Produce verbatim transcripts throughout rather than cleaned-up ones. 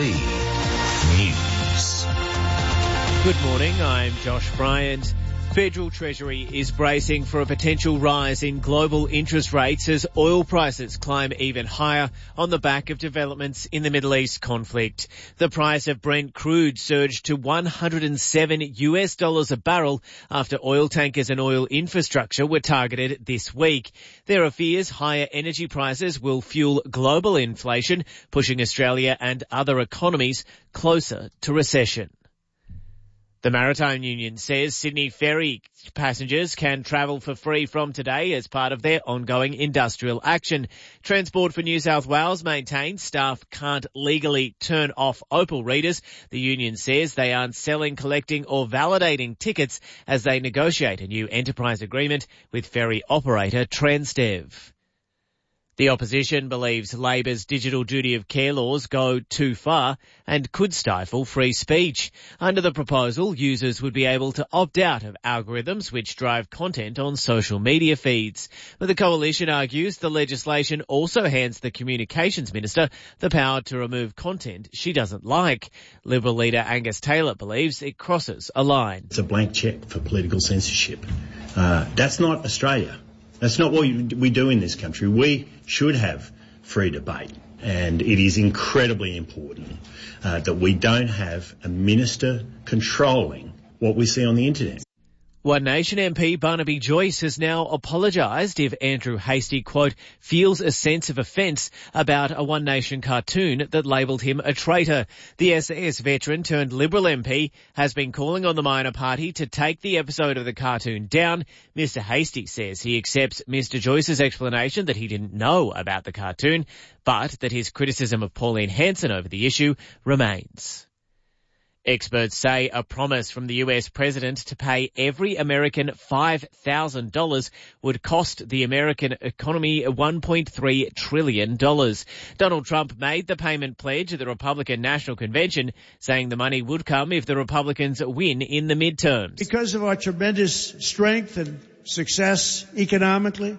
B News. Good morning, I'm Josh Bryant. Federal Treasury is bracing for a potential rise in global interest rates as oil prices climb even higher on the back of developments in the Middle East conflict. The price of Brent crude surged to one hundred seven U S dollars a barrel after oil tankers and oil infrastructure were targeted this week. There are fears higher energy prices will fuel global inflation, pushing Australia and other economies closer to recession. The Maritime Union says Sydney ferry passengers can travel for free from today as part of their ongoing industrial action. Transport for New South Wales maintains staff can't legally turn off Opal readers. The union says they aren't selling, collecting or validating tickets as they negotiate a new enterprise agreement with ferry operator Transdev. The opposition believes Labor's digital duty of care laws go too far and could stifle free speech. Under the proposal, users would be able to opt out of algorithms which drive content on social media feeds. But the coalition argues the legislation also hands the Communications Minister the power to remove content she doesn't like. Liberal leader Angus Taylor believes it crosses a line. It's a blank cheque for political censorship. Uh, that's not Australia. That's not what we do in this country. We should have free debate, and it is incredibly important uh, that we don't have a minister controlling what we see on the internet. One Nation M P Barnaby Joyce has now apologised if Andrew Hastie, quote, feels a sense of offence about a One Nation cartoon that labelled him a traitor. The S A S veteran turned Liberal M P has been calling on the minor party to take the episode of the cartoon down. Mister Hastie says he accepts Mister Joyce's explanation that he didn't know about the cartoon, but that his criticism of Pauline Hanson over the issue remains. Experts say a promise from the U S president to pay every American five thousand dollars would cost the American economy one point three trillion dollars. Donald Trump made the payment pledge at the Republican National Convention, saying the money would come if the Republicans win in the midterms. Because of our tremendous strength and success economically,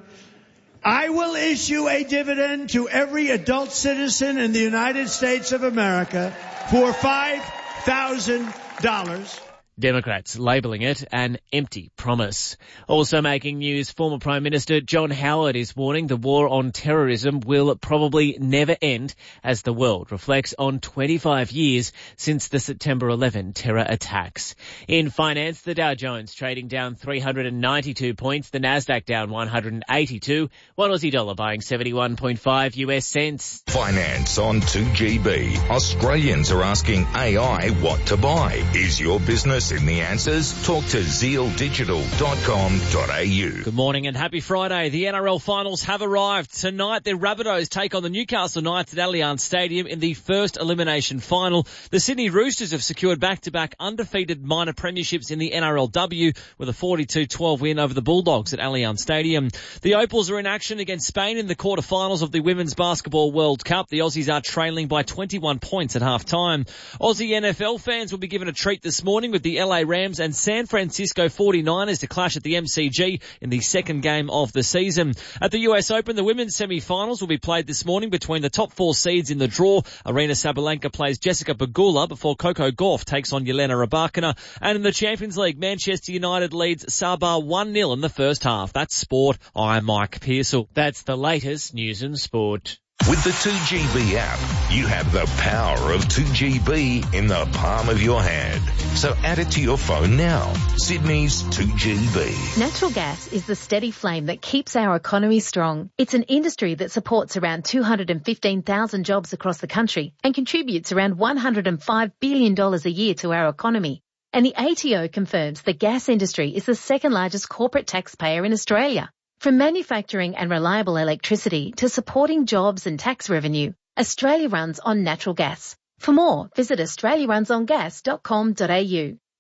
I will issue a dividend to every adult citizen in the United States of America for five thousand dollars. Democrats labelling it an empty promise. Also making news, former Prime Minister John Howard is warning the war on terrorism will probably never end as the world reflects on twenty-five years since the September eleventh terror attacks. In finance, the Dow Jones trading down three hundred ninety-two points, the Nasdaq down one hundred eighty-two, one Aussie dollar buying seventy-one point five U S cents. Finance on two G B. Australians are asking A I what to buy. Is your business in the answers? Talk to zeal digital dot com dot a u. Good morning and happy Friday. The N R L finals have arrived. Tonight, the Rabbitohs take on the Newcastle Knights at Allianz Stadium in the first elimination final. The Sydney Roosters have secured back-to-back undefeated minor premierships in the N R L W with a forty-two twelve win over the Bulldogs at Allianz Stadium. The Opals are in action against Spain in the quarterfinals of the Women's Basketball World Cup. The Aussies are trailing by twenty-one points at half-time. Aussie N F L fans will be given a treat this morning with the L A Rams and San Francisco forty-niners to clash at the M C G in the second game of the season. At the U S Open, the women's semi-finals will be played this morning between the top four seeds in the draw. Aryna Sabalenka plays Jessica Pegula before Coco Gauff takes on Yelena Rybakina. And in the Champions League, Manchester United leads Sabah one nil in the first half. That's sport. I'm Mike Pearsall. That's the latest news and sport. With the two G B app, you have the power of two G B in the palm of your hand. So add it to your phone now. Sydney's two G B. Natural gas is the steady flame that keeps our economy strong. It's an industry that supports around two hundred fifteen thousand jobs across the country and contributes around one hundred five billion dollars a year to our economy. And the A T O confirms the gas industry is the second largest corporate taxpayer in Australia. From manufacturing and reliable electricity to supporting jobs and tax revenue, Australia runs on natural gas. For more, visit australia runs on gas dot com dot a u.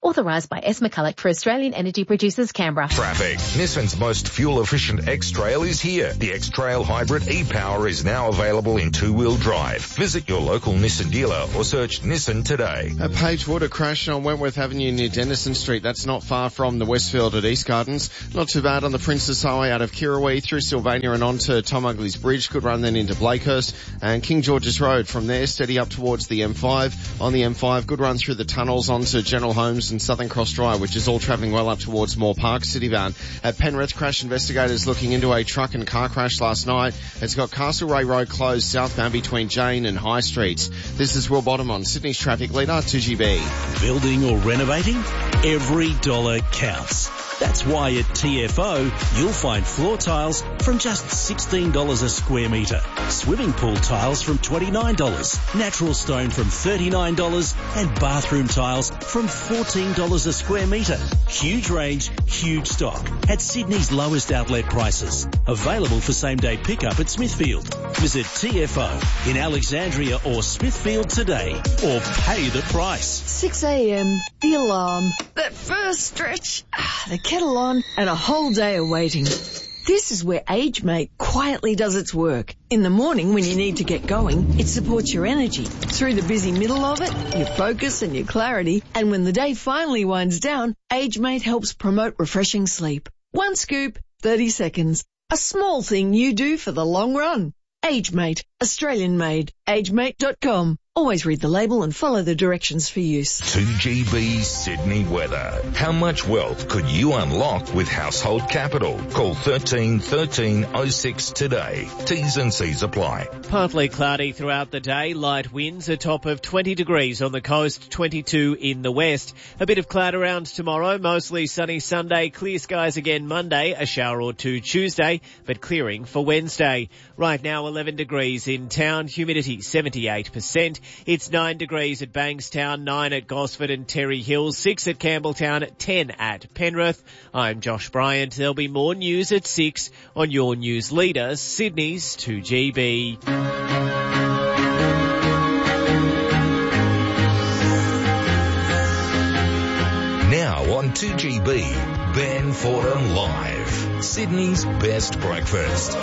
Authorised by S. McCulloch for Australian Energy Producers, Canberra. Traffic. Nissan's most fuel-efficient X-Trail is here. The X-Trail Hybrid e-Power is now available in two-wheel drive. Visit your local Nissan dealer or search Nissan today. A Page Wood, a crash on Wentworth Avenue near Denison Street. That's not far from the Westfield at East Gardens. Not too bad on the Princess Highway out of Kirrawee through Sylvania and on to Tom Ugley's Bridge. Good run then into Blakehurst. And King George's Road from there, steady up towards the M five. On the M five, good run through the tunnels onto General Holmes and Southern Cross Drive, which is all travelling well up towards Moore Park. Citybound. At Penrith, crash investigators looking into a truck and car crash last night. It's got Castlereagh Road closed southbound between Jane and High Streets. This is Will Bottom on Sydney's traffic leader, two G B. Building or renovating? Every dollar counts. That's why at T F O, you'll find floor tiles from just sixteen dollars a square metre, swimming pool tiles from twenty-nine dollars, natural stone from thirty-nine dollars, and bathroom tiles from fourteen dollars a square metre. Huge range, huge stock at Sydney's lowest outlet prices. Available for same-day pickup at Smithfield. Visit T F O in Alexandria or Smithfield today, or pay the price. six a.m, the alarm, that first stretch, the kettle on, and a whole day of waiting. This is where AgeMate quietly does its work. In the morning when you need to get going, it supports your energy. Through the busy middle of it, your focus and your clarity. And when the day finally winds down, AgeMate helps promote refreshing sleep. One scoop, thirty seconds. A small thing you do for the long run. AgeMate, Australian made. agemate dot com. Always read the label and follow the directions for use. two G B Sydney weather. How much wealth could you unlock with Household Capital? Call thirteen thirteen oh six today. T's and C's apply. Partly cloudy throughout the day. Light winds, a top of twenty degrees on the coast, twenty-two in the west. A bit of cloud around tomorrow, mostly sunny Sunday. Clear skies again Monday, a shower or two Tuesday, but clearing for Wednesday. Right now, eleven degrees in town, humidity seventy-eight percent. It's nine degrees at Bankstown, nine at Gosford and Terry Hills, six at Campbelltown, ten at Penrith. I'm Josh Bryant. There'll be more news at six on your news leader, Sydney's two G B. Now on two G B, Ben Fordham Live. Sydney's best breakfast.